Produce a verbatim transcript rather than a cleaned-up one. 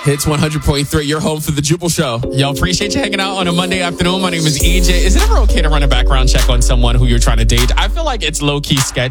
Hits one hundred point three, your home for the Jubal Show. Yo, appreciate you hanging out on a Monday afternoon. My name is E J. Is it ever okay to run a background check on someone who you're trying to date? I feel like it's low-key sketch